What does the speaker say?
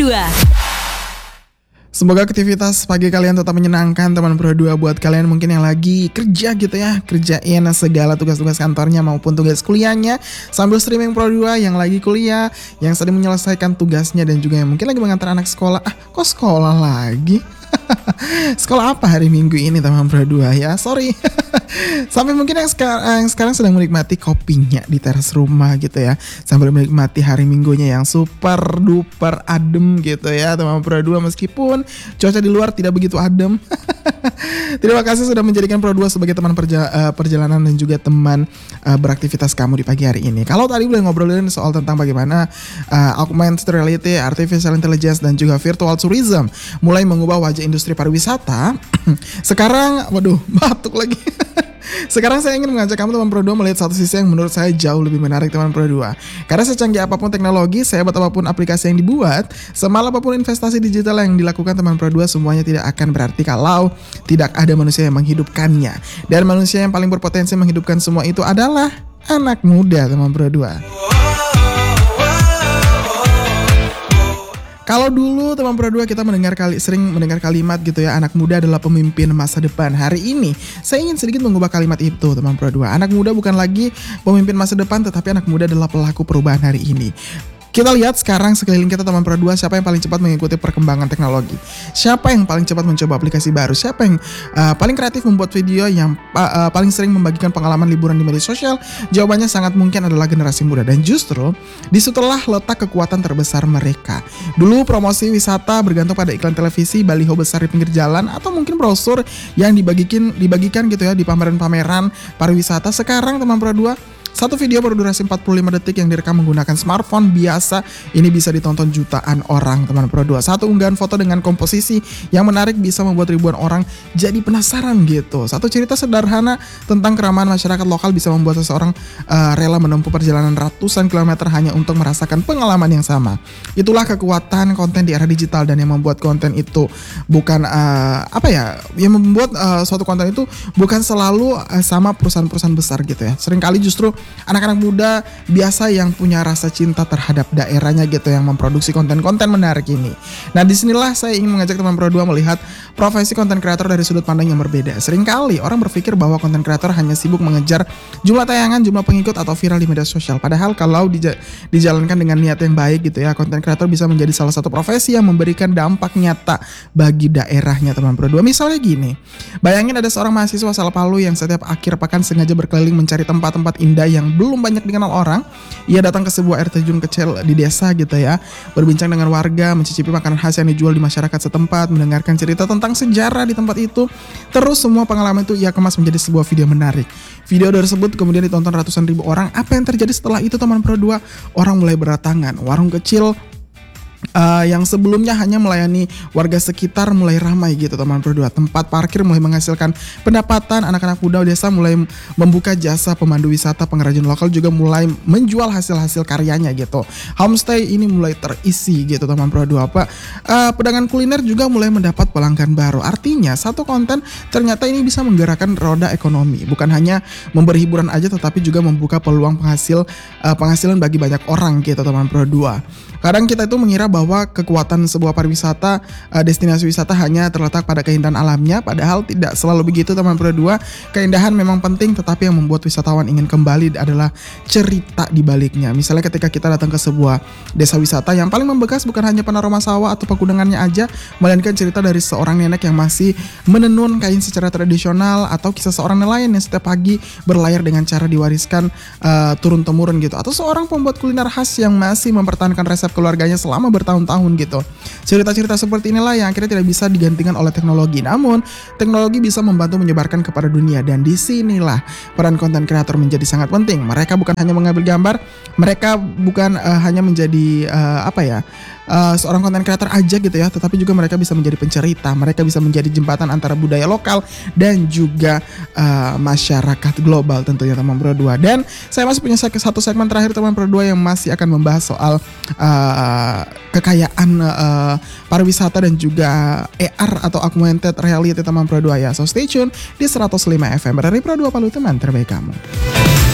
2. Semoga aktivitas pagi kalian tetap menyenangkan teman Pro 2. Buat kalian mungkin yang lagi kerja gitu ya, kerjain segala tugas-tugas kantornya maupun tugas kuliahnya sambil streaming Pro 2, yang lagi kuliah, yang sedang menyelesaikan tugasnya, dan juga yang mungkin lagi mengantar anak sekolah. Kok sekolah lagi? Sekolah apa hari Minggu ini teman Pro 2 ya? Sorry. Sampai mungkin yang sekarang sedang menikmati kopinya di teras rumah gitu ya, sambil menikmati hari Minggunya yang super duper adem gitu ya teman Pro 2, meskipun cuaca di luar tidak begitu adem. Terima kasih sudah menjadikan Pro 2 sebagai teman perjalanan dan juga teman beraktivitas kamu di pagi hari ini. Kalau tadi boleh ngobrolin soal tentang bagaimana augmented reality, artificial intelligence, dan juga virtual tourism mulai mengubah wajah industri pariwisata. Sekarang, waduh, batuk lagi. Sekarang saya ingin mengajak kamu teman Pro 2 melihat satu sisi yang menurut saya jauh lebih menarik teman Pro 2. Karena secanggih apapun teknologi, sehebat apapun aplikasi yang dibuat, semahal apapun investasi digital yang dilakukan teman Pro 2, semuanya tidak akan berarti kalau tidak ada manusia yang menghidupkannya. Dan manusia yang paling berpotensi menghidupkan semua itu adalah anak muda teman Pro 2. Kalau dulu teman Pro 2 kita sering mendengar kalimat gitu ya, anak muda adalah pemimpin masa depan. Hari ini saya ingin sedikit mengubah kalimat itu teman Pro 2. Anak muda bukan lagi pemimpin masa depan, tetapi anak muda adalah pelaku perubahan hari ini. Kita lihat sekarang sekeliling kita teman Pro 2, siapa yang paling cepat mengikuti perkembangan teknologi, siapa yang paling cepat mencoba aplikasi baru, siapa yang paling kreatif membuat video, yang paling sering membagikan pengalaman liburan di media sosial. Jawabannya sangat mungkin adalah generasi muda, dan justru disitulah letak kekuatan terbesar mereka. Dulu promosi wisata bergantung pada iklan televisi, baliho besar di pinggir jalan, atau mungkin brosur yang dibagikan gitu ya di pameran-pameran pariwisata. Sekarang teman Pro 2, satu video berdurasi 45 detik yang direkam menggunakan smartphone biasa ini bisa ditonton jutaan orang teman Pro 2. Satu unggahan foto dengan komposisi yang menarik bisa membuat ribuan orang jadi penasaran gitu. Satu cerita sederhana tentang keramahan masyarakat lokal bisa membuat seseorang rela menempuh perjalanan ratusan kilometer hanya untuk merasakan pengalaman yang sama. Itulah kekuatan konten di era digital, dan yang membuat konten itu bukan yang membuat suatu konten itu bukan selalu sama perusahaan-perusahaan besar gitu ya. Seringkali justru anak-anak muda biasa yang punya rasa cinta terhadap daerahnya gitu yang memproduksi konten-konten menarik ini. Nah, disinilah saya ingin mengajak teman Pro 2 melihat profesi konten kreator dari sudut pandang yang berbeda. Seringkali orang berpikir bahwa konten kreator hanya sibuk mengejar jumlah tayangan, jumlah pengikut, atau viral di media sosial. Padahal kalau dijalankan dengan niat yang baik gitu ya, konten kreator bisa menjadi salah satu profesi yang memberikan dampak nyata bagi daerahnya teman Pro 2. Misalnya gini, bayangin ada seorang mahasiswa asal Palu yang setiap akhir pekan sengaja berkeliling mencari tempat-tempat indah yang belum banyak dikenal orang. Ia datang ke sebuah air terjun kecil di desa gitu ya, berbincang dengan warga, mencicipi makanan khas yang dijual di masyarakat setempat, mendengarkan cerita tentang sejarah di tempat itu. Terus semua pengalaman itu ia kemas menjadi sebuah video menarik. Video tersebut kemudian ditonton ratusan ribu orang. Apa yang terjadi setelah itu teman Pro 2? Orang mulai berdatangan, warung kecil yang sebelumnya hanya melayani warga sekitar mulai ramai gitu teman Pro 2. Tempat parkir mulai menghasilkan pendapatan, anak-anak muda desa mulai membuka jasa pemandu wisata, pengrajin lokal juga mulai menjual hasil-hasil karyanya gitu. Homestay ini mulai terisi gitu teman Pro 2. Pedagang kuliner juga mulai mendapat pelanggan baru. Artinya satu konten ternyata ini bisa menggerakkan roda ekonomi, bukan hanya memberi hiburan aja, tetapi juga membuka peluang penghasilan bagi banyak orang gitu teman Pro 2. Kadang kita itu mengira bahwa kekuatan sebuah pariwisata, destinasi wisata hanya terletak pada keindahan alamnya, padahal tidak selalu begitu teman Pro 2. Keindahan memang penting, tetapi yang membuat wisatawan ingin kembali adalah cerita di baliknya. Misalnya ketika kita datang ke sebuah desa wisata, yang paling membekas bukan hanya panorama sawah atau pegunungannya aja, melainkan cerita dari seorang nenek yang masih menenun kain secara tradisional, atau kisah seorang nelayan yang setiap pagi berlayar dengan cara diwariskan turun-temurun gitu, atau seorang pembuat kuliner khas yang masih mempertahankan resep keluarganya selama bertahun-tahun gitu. Cerita-cerita seperti inilah yang akhirnya tidak bisa digantikan oleh teknologi. Namun, teknologi bisa membantu menyebarkan kepada dunia, dan disinilah peran konten kreator menjadi sangat penting. Mereka bukan hanya mengambil gambar, mereka bukan hanya menjadi seorang konten kreator aja gitu ya, tetapi juga mereka bisa menjadi pencerita, mereka bisa menjadi jembatan antara budaya lokal dan juga masyarakat global tentunya teman Pro 2. Dan saya masih punya satu segmen terakhir teman Pro 2 yang masih akan membahas soal kekayaan pariwisata dan juga AR atau augmented reality teman Pro 2 ya. So stay tune di 105 FM dari Pro 2 Palu, teman terbaik kamu.